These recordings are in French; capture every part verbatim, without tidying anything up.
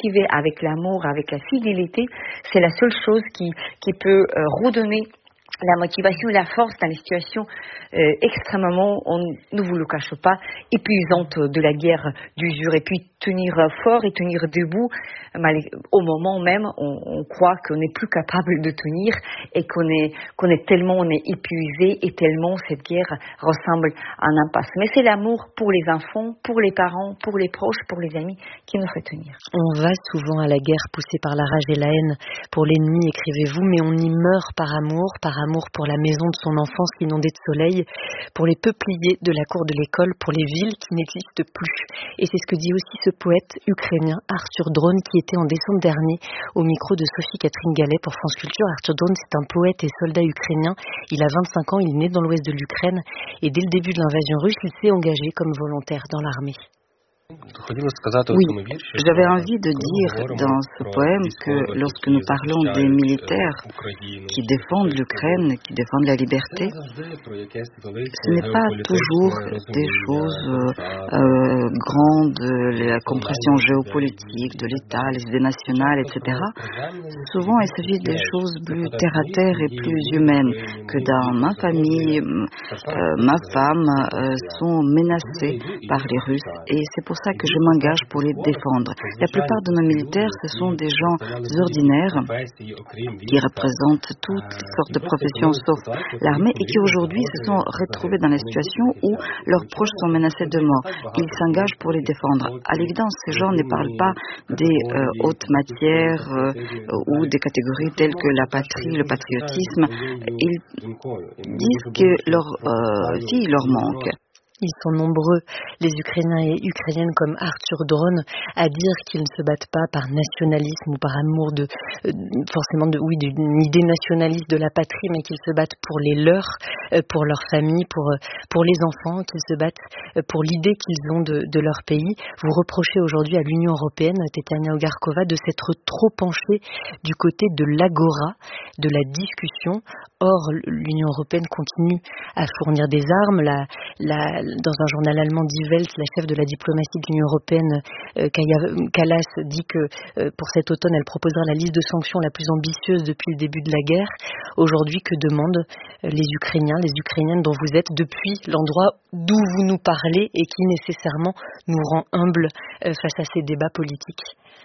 cultiver avec l'amour, avec la fidélité, c'est la seule chose qui, qui peut euh, redonner la motivation et la force dans les situations euh, extrêmement, on ne vous le cache pas, épuisantes de la guerre d'usure. Et puis tenir fort et tenir debout, au moment même on, on croit qu'on n'est plus capable de tenir et qu'on est, qu'on est tellement on est épuisé et tellement cette guerre ressemble à un impasse. Mais c'est l'amour pour les enfants, pour les parents, pour les proches, pour les amis qui nous fait tenir. On va souvent à la guerre poussé par la rage et la haine pour l'ennemi, écrivez-vous, mais on y meurt par amour, par amour pour la maison de son enfance inondée de soleil, pour les peupliers de la cour de l'école, pour les villes qui n'existent plus. Et c'est ce que dit aussi ce poète ukrainien Arthur Dron qui était en décembre dernier au micro de Sophie Catherine Gallet pour France Culture. Arthur Dron, c'est un poète et soldat ukrainien. Il a vingt-cinq ans, il est né dans l'ouest de l'Ukraine et dès le début de l'invasion russe, il s'est engagé comme volontaire dans l'armée. Oui, j'avais envie de dire dans ce poème que lorsque nous parlons des militaires qui défendent l'Ukraine, qui défendent la liberté, ce n'est pas toujours des choses euh, grandes, la compression géopolitique de l'État, les idées nationales, et cetera. Souvent, il s'agit des choses plus terre-à-terre et plus humaines, que dans ma famille, euh, ma femme euh, sont menacées par les Russes et c'est pour ça que je m'engage pour les défendre. La plupart de nos militaires, ce sont des gens ordinaires qui représentent toutes sortes de professions sauf l'armée et qui aujourd'hui se sont retrouvés dans la situation où leurs proches sont menacés de mort. Ils s'engagent pour les défendre. À l'évidence, ces gens ne parlent pas des euh, hautes matières euh, ou des catégories telles que la patrie, le patriotisme. Ils disent que leur euh, vie leur manque. Ils sont nombreux, les Ukrainiens et Ukrainiennes comme Arthur Dron, à dire qu'ils ne se battent pas par nationalisme ou par amour de, euh, forcément de, oui, d'une idée nationaliste de la patrie, mais qu'ils se battent pour les leurs, euh, pour leur famille, pour, euh, pour les enfants, qu'ils se battent euh, pour l'idée qu'ils ont de, de leur pays. Vous reprochez aujourd'hui à l'Union européenne, Tetiana Ogarkova, de s'être trop penchée du côté de l'agora, de la discussion. Or, l'Union européenne continue à fournir des armes. La, la, dans un journal allemand, Die Welt, la chef de la diplomatie de l'Union européenne, euh, Kaja Kallas, dit que euh, pour cet automne, elle proposera la liste de sanctions la plus ambitieuse depuis le début de la guerre. Aujourd'hui, que demandent les Ukrainiens, les Ukrainiennes dont vous êtes depuis l'endroit d'où vous nous parlez et qui nécessairement nous rend humbles euh, face à ces débats politiques?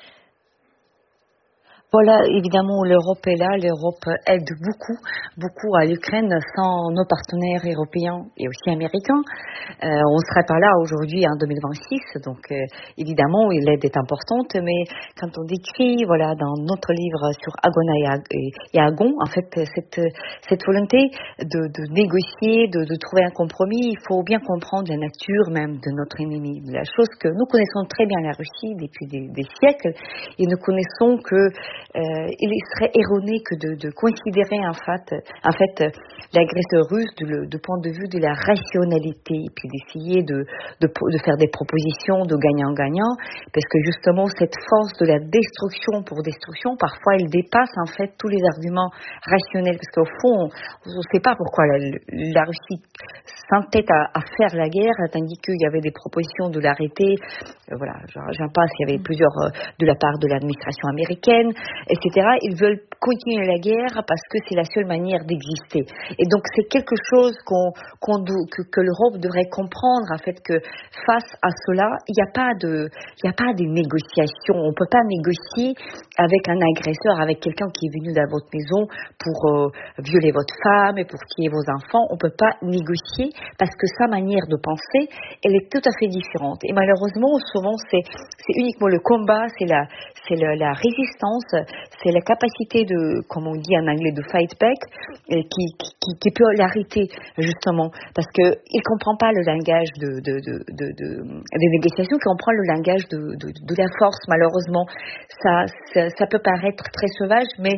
Voilà, évidemment, l'Europe est là. L'Europe aide beaucoup, beaucoup à l'Ukraine. Sans nos partenaires européens et aussi américains, euh, on ne serait pas là aujourd'hui en deux mille vingt-six. Donc, euh, évidemment, l'aide est importante. Mais quand on décrit, voilà, dans notre livre sur Agona et Agon, en fait, cette, cette volonté de, de négocier, de, de trouver un compromis, il faut bien comprendre la nature même de notre ennemi. La chose que nous connaissons très bien la Russie depuis des, des siècles, et nous connaissons que Euh, il serait erroné que de, de considérer en fait, en fait l'agresseur russe du de point de vue de la rationalité et puis d'essayer de, de, de faire des propositions de gagnant-gagnant parce que justement cette force de la destruction pour destruction parfois elle dépasse en fait tous les arguments rationnels parce qu'au fond on ne sait pas pourquoi la, la Russie s'entête à, à faire la guerre tandis qu'il y avait des propositions de l'arrêter euh, voilà j'en passe il y avait plusieurs euh, de la part de l'administration américaine et cetera. Ils veulent continuer la guerre parce que c'est la seule manière d'exister. Et donc c'est quelque chose qu'on, qu'on que, que l'Europe devrait comprendre, en fait, que face à cela, il n'y a pas de, il n'y a pas de négociation. On ne peut pas négocier avec un agresseur, avec quelqu'un qui est venu dans votre maison pour euh, violer votre femme et pour tuer vos enfants. On ne peut pas négocier parce que sa manière de penser, elle est tout à fait différente. Et malheureusement, souvent, c'est, c'est uniquement le combat, c'est la, c'est la, la résistance, c'est la capacité de, comme on dit en anglais, de fight back, qui, qui, qui peut l'arrêter, justement, parce qu'il ne comprend pas le langage de, de, de, de, de, des négociations, qui comprend le langage de, de, de la force, malheureusement. Ça, ça, ça peut paraître très sauvage, mais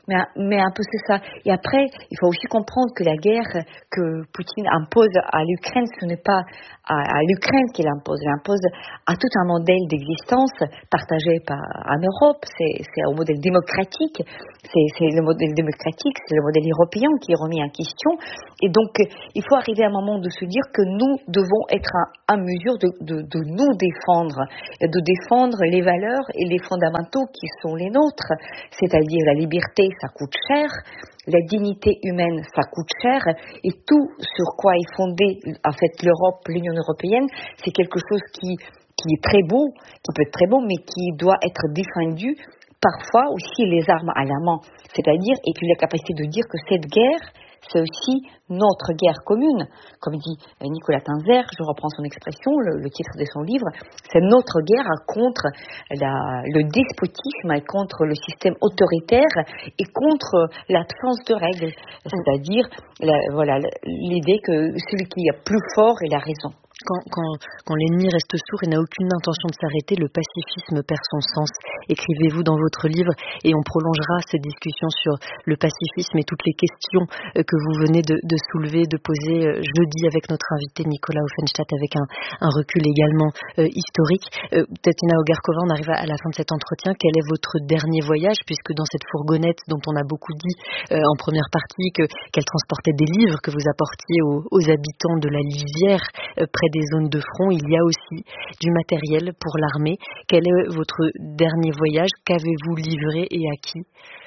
Mais, mais un peu c'est ça. Et après, il faut aussi comprendre que la guerre que Poutine impose à l'Ukraine, ce n'est pas à, à l'Ukraine qu'il impose. Il impose à tout un modèle d'existence partagé par, en Europe. C'est, c'est un modèle démocratique. C'est, c'est le modèle démocratique, c'est le modèle européen qui est remis en question. Et donc, il faut arriver à un moment de se dire que nous devons être en, en mesure de, de, de nous défendre, de défendre les valeurs et les fondamentaux qui sont les nôtres, c'est-à-dire la liberté. Ça coûte cher, la dignité humaine, ça coûte cher, et tout sur quoi est fondée en fait l'Europe, l'Union européenne, c'est quelque chose qui, qui est très beau, qui peut être très beau, mais qui doit être défendu. Parfois aussi les armes à la main, c'est-à-dire et puis la capacité de dire que cette guerre, c'est aussi notre guerre commune. Comme dit Nicolas Tenzer, je reprends son expression, le, le titre de son livre, c'est notre guerre contre la, le despotisme, contre le système autoritaire et contre l'absence de règles. C'est-à-dire la, voilà, l'idée que celui qui est plus fort est la raison. Quand, quand, quand l'ennemi reste sourd et n'a aucune intention de s'arrêter, le pacifisme perd son sens. Écrivez-vous dans votre livre et on prolongera cette discussion sur le pacifisme et toutes les questions que vous venez de, de soulever, de poser jeudi avec notre invité Nicolas Offenstadt avec un, un recul également euh, historique. Euh, Tatiana Ogarkova, on arrive à la fin de cet entretien. Quel est votre dernier voyage, puisque dans cette fourgonnette dont on a beaucoup dit euh, en première partie que, qu'elle transportait des livres que vous apportiez aux, aux habitants de la Lisière euh, près des zones de front, il y a aussi du matériel pour l'armée. Quel est votre dernier voyage? Qu'avez-vous livré et à qui?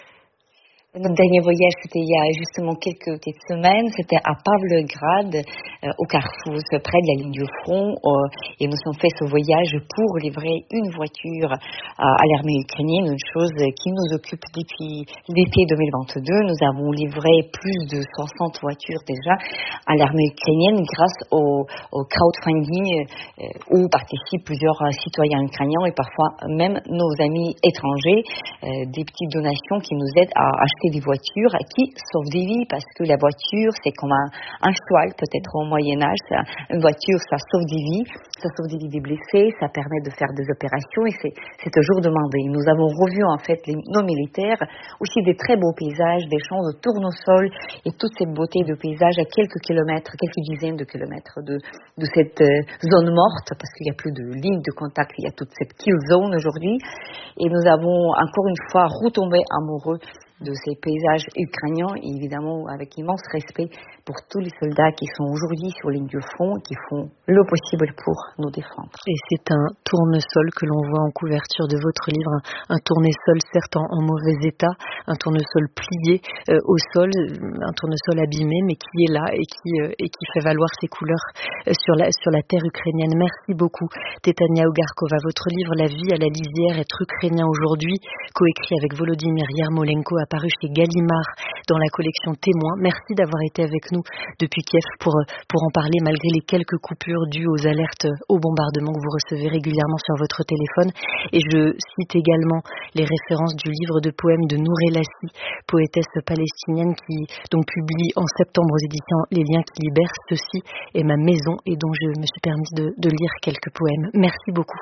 Notre dernier voyage, c'était il y a justement quelques petites semaines. C'était à Pavlograd, euh, au Carrefour, près de la ligne du front. Euh, et nous avons fait ce voyage pour livrer une voiture euh, à l'armée ukrainienne, une chose qui nous occupe depuis l'été deux mille vingt-deux. Nous avons livré plus de soixante voitures déjà à l'armée ukrainienne grâce au, au crowdfunding euh, où participent plusieurs citoyens ukrainiens et parfois même nos amis étrangers, euh, des petites donations qui nous aident à acheter des voitures qui sauvent des vies, parce que la voiture c'est comme un, un cheval peut-être au Moyen-Âge. Ça, une voiture ça sauve des vies, ça sauve des vies des blessés, ça permet de faire des opérations et c'est, c'est toujours demandé. Nous avons revu en fait les, nos militaires aussi des très beaux paysages, des champs de tournesol et toute cette beauté de paysage à quelques kilomètres, quelques dizaines de kilomètres de, de cette euh, zone morte, parce qu'il n'y a plus de ligne de contact, il y a toute cette kill zone aujourd'hui. Et nous avons encore une fois retombé amoureux de ces paysages ukrainiens, et évidemment avec immense respect pour tous les soldats qui sont aujourd'hui sur ligne de front, qui font le possible pour nous défendre. Et c'est un tournesol que l'on voit en couverture de votre livre, un, un tournesol certes en, en mauvais état, un tournesol plié euh, au sol, un tournesol abîmé, mais qui est là et qui, euh, et qui fait valoir ses couleurs euh, sur, la, sur la terre ukrainienne. Merci beaucoup, Tatiana Ogarkova. Votre livre La vie à la lisière, être ukrainien aujourd'hui, coécrit avec Volodymyr Yarmolenko, apparu chez Gallimard dans la collection Témoins. Merci d'avoir été avec nous depuis Kiev pour, pour en parler malgré les quelques coupures dues aux alertes au bombardement que vous recevez régulièrement sur votre téléphone. Et je cite également les références du livre de poèmes de Nour Elassi, poétesse palestinienne qui donc publie en septembre aux éditions Les Liens qui libèrent. Ceci est ma maison, et dont je me suis permis de, de lire quelques poèmes. Merci beaucoup.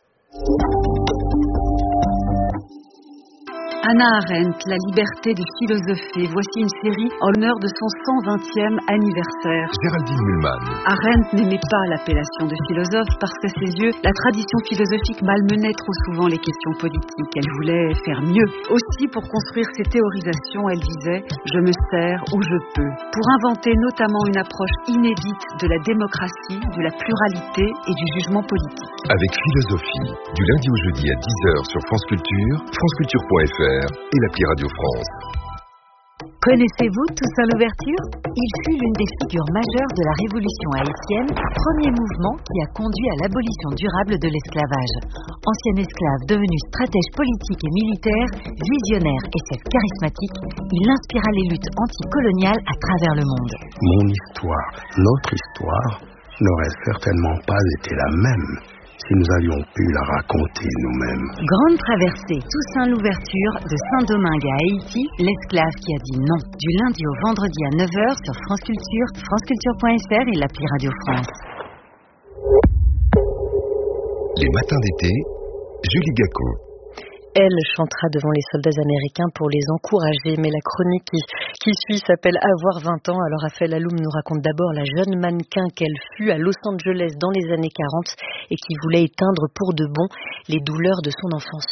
Hannah Arendt, La liberté de philosopher. Voici une série en l'honneur de son cent vingtième anniversaire. Géraldine Mühlmann. Arendt n'aimait pas l'appellation de philosophe parce qu'à ses yeux, la tradition philosophique malmenait trop souvent les questions politiques. Elle voulait faire mieux. Aussi, pour construire ses théorisations, elle disait « Je me sers où je peux ». Pour inventer notamment une approche inédite de la démocratie, de la pluralité et du jugement politique. Avec Philosophie, du lundi au jeudi à dix heures sur France Culture, franceculture point f r et l'appli Radio France. Connaissez-vous Toussaint Louverture? Il fut l'une des figures majeures de la révolution haïtienne, premier mouvement qui a conduit à l'abolition durable de l'esclavage. Ancien esclave devenu stratège politique et militaire, visionnaire et chef charismatique, il inspira les luttes anticoloniales à travers le monde. Mon histoire, notre histoire, n'aurait certainement pas été la même si nous avions pu la raconter nous-mêmes. Grande traversée, Toussaint Louverture, de Saint-Domingue à Haïti, l'esclave qui a dit non. Du lundi au vendredi à neuf heures sur France Culture, franceculture point f r et l'appli Radio France. Les matins d'été, Julie Gacot. elle chantera devant les soldats américains pour les encourager. Mais la chronique qui, qui suit s'appelle Avoir vingt ans. Alors Raphaël Alloum nous raconte d'abord la jeune mannequin qu'elle fut à Los Angeles dans les années quarante et qui voulait éteindre pour de bon les douleurs de son enfance.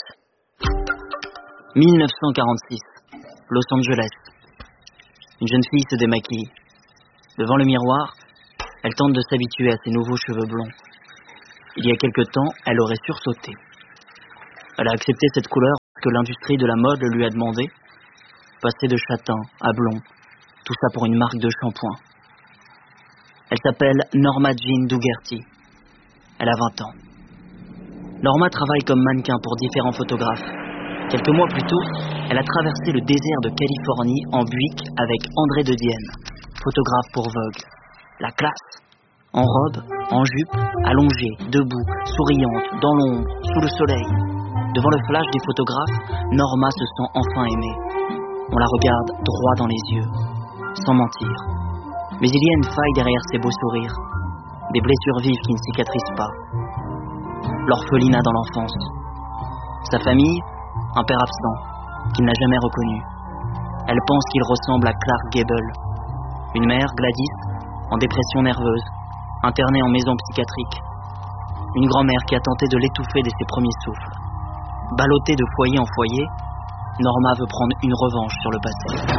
mille neuf cent quarante-six, Los Angeles. Une jeune fille se démaquille. Devant le miroir, elle tente de s'habituer à ses nouveaux cheveux blonds. Il y a quelque temps, elle aurait sursauté. Elle a accepté cette couleur que l'industrie de la mode lui a demandé. Passer de châtain à blond, tout ça pour une marque de shampoing. Elle s'appelle Norma Jean Dougherty. Elle a vingt ans. Norma travaille comme mannequin pour différents photographes. Quelques mois plus tôt, elle a traversé le désert de Californie en Buick avec André de Dienne, photographe pour Vogue. La classe. En robe, en jupe, allongée, debout, souriante, dans l'ombre, sous le soleil. Devant le flash des photographes, Norma se sent enfin aimée. On la regarde droit dans les yeux, sans mentir. Mais il y a une faille derrière ses beaux sourires. Des blessures vives qui ne cicatrisent pas. L'orphelinat dans l'enfance. Sa famille, un père absent, qu'il n'a jamais reconnu. Elle pense qu'il ressemble à Clark Gable. Une mère, Gladys, en dépression nerveuse, internée en maison psychiatrique. Une grand-mère qui a tenté de l'étouffer dès ses premiers souffles. Ballottée de foyer en foyer, Norma veut prendre une revanche sur le passé.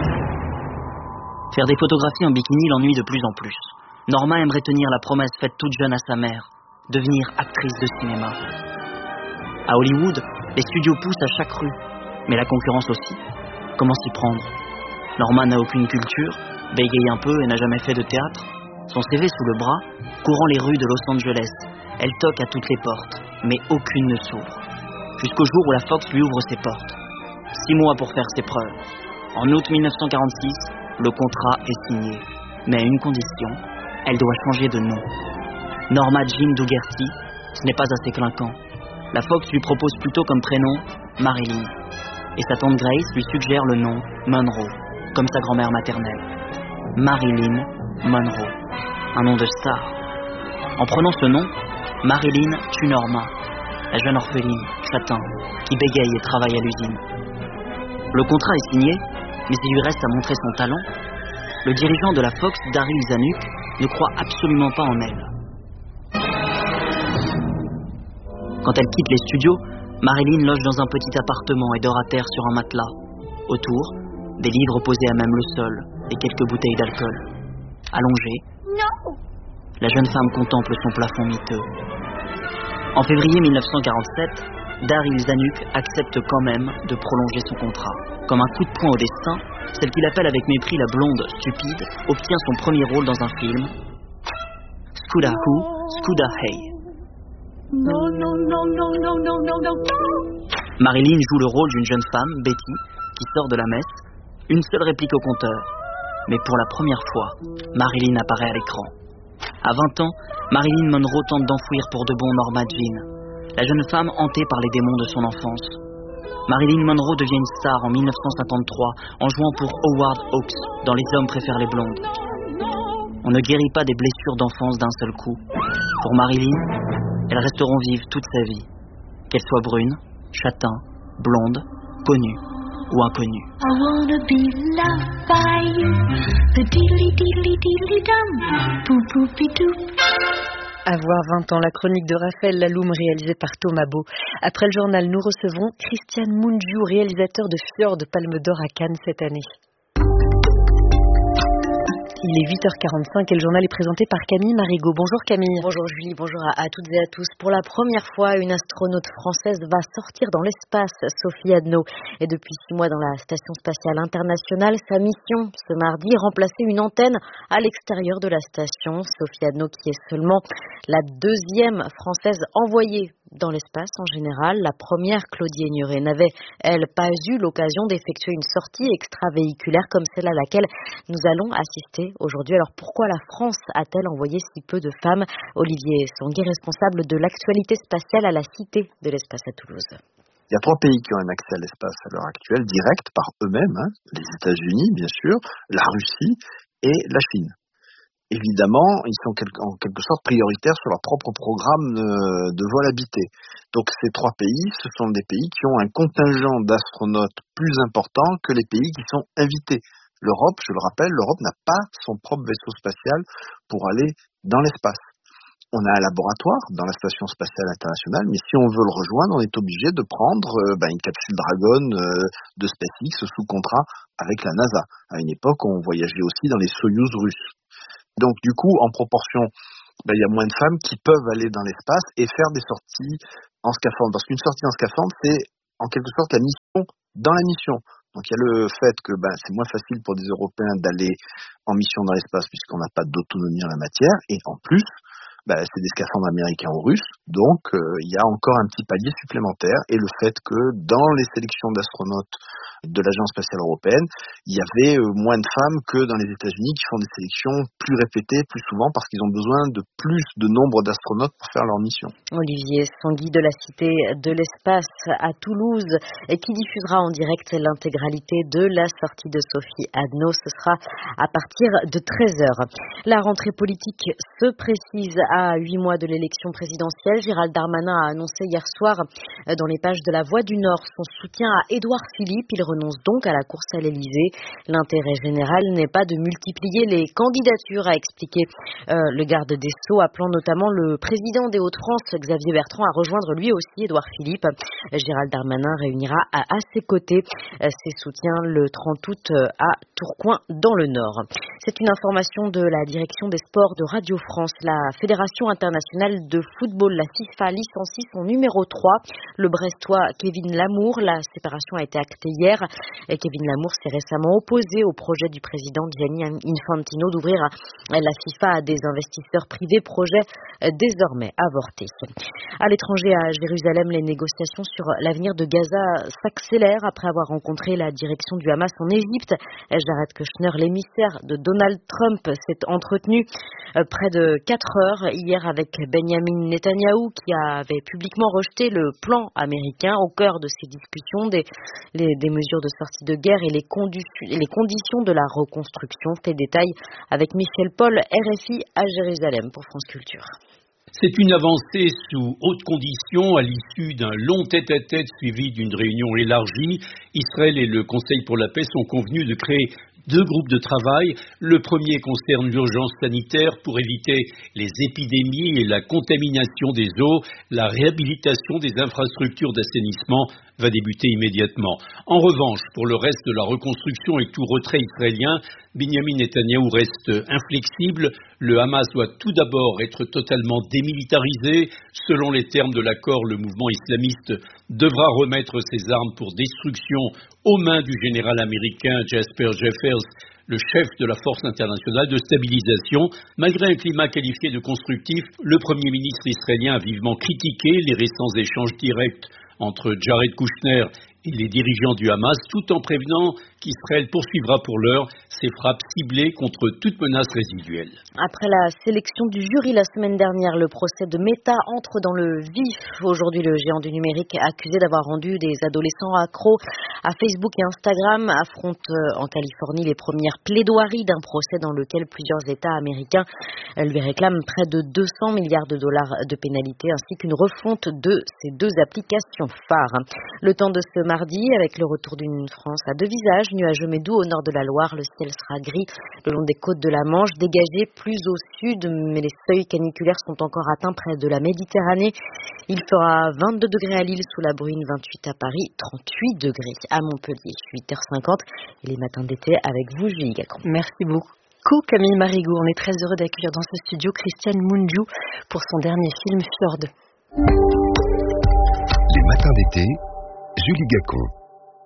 Faire des photographies en bikini l'ennuie de plus en plus. Norma aimerait tenir la promesse faite toute jeune à sa mère, devenir actrice de cinéma. À Hollywood, les studios poussent à chaque rue, mais la concurrence aussi. Comment s'y prendre? Norma n'a aucune culture, bégaye un peu et n'a jamais fait de théâtre. Son C V sous le bras, courant les rues de Los Angeles, elle toque à toutes les portes, mais aucune ne s'ouvre. Jusqu'au jour où la Fox lui ouvre ses portes. Six mois pour faire ses preuves. En août mille neuf cent quarante-six, le contrat est signé. Mais à une condition, elle doit changer de nom. Norma Jean Dougherty, ce n'est pas assez clinquant. La Fox lui propose plutôt comme prénom Marilyn. Et sa tante Grace lui suggère le nom Monroe, comme sa grand-mère maternelle. Marilyn Monroe, un nom de star. En prenant ce nom, Marilyn tue Norma, la jeune orpheline, châtain, qui bégaye et travaille à l'usine. Le contrat est signé, mais il lui reste à montrer son talent. Le dirigeant de la Fox, Daryl Zanuck, ne croit absolument pas en elle. Quand elle quitte les studios, Marilyn loge dans un petit appartement et dort à terre sur un matelas. Autour, des livres posés à même le sol et quelques bouteilles d'alcool. Allongée, no. La jeune femme contemple son plafond miteux. En février mille neuf cent quarante-sept, Daryl Zanuck accepte quand même de prolonger son contrat. Comme un coup de poing au destin, celle qu'il appelle avec mépris la blonde stupide obtient son premier rôle dans un film. Scooda Who, Scooda Hey. No, no, no, no, no, no, no, no. Marilyn joue le rôle d'une jeune femme, Betty, qui sort de la messe, une seule réplique au compteur. Mais pour la première fois, Marilyn apparaît à l'écran. À vingt ans, Marilyn Monroe tente d'enfouir pour de bon Norma Jean, la jeune femme hantée par les démons de son enfance. Marilyn Monroe devient une star en mille neuf cent cinquante-trois en jouant pour Howard Hawks dans Les hommes préfèrent les blondes. On ne guérit pas des blessures d'enfance d'un seul coup. Pour Marilyn, elles resteront vives toute sa vie, qu'elles soient brunes, châtain, blondes, connues ou inconnues. I wanna be loved by you, the diddly diddly diddly dum, boop boopy doop. Avoir vingt ans, la chronique de Raphaël Alloum réalisée par Thomas Beau. Après le journal, nous recevons Christian Mungiu, réalisateur de Fjord Palme d'Or à Cannes cette année. Il est huit heures quarante-cinq et le journal est présenté par Camille Marigot. Bonjour Camille. Bonjour Julie, bonjour à, à toutes et à tous. Pour la première fois, une astronaute française va sortir dans l'espace. Sophie Adno est depuis six mois dans la Station spatiale internationale. Sa mission ce mardi, remplacer une antenne à l'extérieur de la station. Sophie Adno qui est seulement la deuxième française envoyée dans l'espace en général. La première, Claudie Aigneret, n'avait, elle, pas eu l'occasion d'effectuer une sortie extravéhiculaire comme celle à laquelle nous allons assister aujourd'hui. Alors pourquoi la France a-t-elle envoyé si peu de femmes? Olivier Sanguet, responsable de l'actualité spatiale à la Cité de l'Espace à Toulouse. Il y a trois pays qui ont un accès à l'espace à l'heure actuelle, direct par eux-mêmes, hein, les États-Unis bien sûr, la Russie et la Chine. évidemment, ils sont en quelque sorte prioritaires sur leur propre programme de vol habité. Donc ces trois pays, ce sont des pays qui ont un contingent d'astronautes plus important que les pays qui sont invités. L'Europe, je le rappelle, l'Europe n'a pas son propre vaisseau spatial pour aller dans l'espace. On a un laboratoire dans la Station spatiale internationale, mais si on veut le rejoindre, on est obligé de prendre euh, bah, une capsule Dragon euh, de SpaceX sous contrat avec la NASA. À une époque, on voyageait aussi dans les Soyouz russes. Donc du coup, en proportion, bah, il y a moins de femmes qui peuvent aller dans l'espace et faire des sorties en scaphandre. Parce qu'une sortie en scaphandre, c'est en quelque sorte la mission dans la mission. Donc il y a le fait que bah, c'est moins facile pour des Européens d'aller en mission dans l'espace puisqu'on n'a pas d'autonomie en la matière. Et en plus, bah, c'est des scaphandres américains ou russes, donc euh, il y a encore un petit palier supplémentaire, et le fait que dans les sélections d'astronautes de l'Agence spatiale européenne, il y avait euh, moins de femmes que dans les États-Unis qui font des sélections plus répétées, plus souvent, parce qu'ils ont besoin de plus de nombre d'astronautes pour faire leur mission. Olivier Sanguy de la Cité de l'Espace à Toulouse, qui diffusera en direct l'intégralité de la sortie de Sophie Adno. Ce sera à partir de treize heures. La rentrée politique se précise à huit mois de l'élection présidentielle. Gérald Darmanin a annoncé hier soir dans les pages de la Voix du Nord son soutien à Édouard Philippe. Il renonce donc à la course à l'Élysée. L'intérêt général n'est pas de multiplier les candidatures, a expliqué euh, le garde des Sceaux, appelant notamment le président des Hauts-de-France, Xavier Bertrand, à rejoindre lui aussi Édouard Philippe. Gérald Darmanin réunira à, à ses côtés euh, ses soutiens le trente août euh, à Tourcoing dans le Nord. C'est une information de la direction des sports de Radio France. La Fédération internationale de football, la FIFA, licencie son numéro trois, le Brestois Kevin Lamour. La séparation a été actée hier. Et Kevin Lamour s'est récemment opposé au projet du président Gianni Infantino d'ouvrir la FIFA à des investisseurs privés, projet désormais avorté. À l'étranger, à Jérusalem, les négociations sur l'avenir de Gaza s'accélèrent après avoir rencontré la direction du Hamas en Égypte. Jared Kushner, l'émissaire de Donald Trump, s'est entretenu près de quatre heures hier avec Benjamin Netanyahou, qui avait publiquement rejeté le plan américain. Au cœur de ces discussions, des, les, des mesures de sortie de guerre et les, condu- les conditions de la reconstruction. Tes détails avec Michel Paul, R F I à Jérusalem pour France Culture. C'est une avancée sous hautes conditions à l'issue d'un long tête-à-tête suivi d'une réunion élargie. Israël et le Conseil pour la paix sont convenus de créer deux groupes de travail. Le premier concerne l'urgence sanitaire pour éviter les épidémies et la contamination des eaux. La réhabilitation des infrastructures d'assainissement va débuter immédiatement. En revanche, pour le reste de la reconstruction et tout retrait israélien, Benjamin Netanyahou reste inflexible. Le Hamas doit tout d'abord être totalement démilitarisé. Selon les termes de l'accord, le mouvement islamiste devra remettre ses armes pour destruction aux mains du général américain Jasper Jeffers, le chef de la force internationale de stabilisation. Malgré un climat qualifié de constructif, le Premier ministre israélien a vivement critiqué les récents échanges directs entre Jared Kushner et les dirigeants du Hamas, tout en prévenant qu'Israël poursuivra pour l'heure ses frappes ciblées contre toute menace résiduelle. Après la sélection du jury la semaine dernière, le procès de Meta entre dans le vif. Aujourd'hui, le géant du numérique accusé d'avoir rendu des adolescents accros à Facebook et Instagram affronte en Californie les premières plaidoiries d'un procès dans lequel plusieurs États américains lui réclament près de deux cents milliards de dollars de pénalités ainsi qu'une refonte de ces deux applications phares. Le temps de ce mardi, avec le retour d'une France à deux visages, nuageux mais doux au nord de la Loire, le ciel sera gris le long des côtes de la Manche, dégagé plus au sud, mais les seuils caniculaires sont encore atteints près de la Méditerranée. Il fera vingt-deux degrés à Lille sous la bruine, vingt-huit à Paris, trente-huit degrés à Montpellier. huit heures cinquante et les matins d'été avec vous, Julie Gacron. Merci beaucoup Camille Marigot. On est très heureux d'accueillir dans ce studio Christiane Mungiu pour son dernier film Fjord. Les matins d'été, Julie Gacon.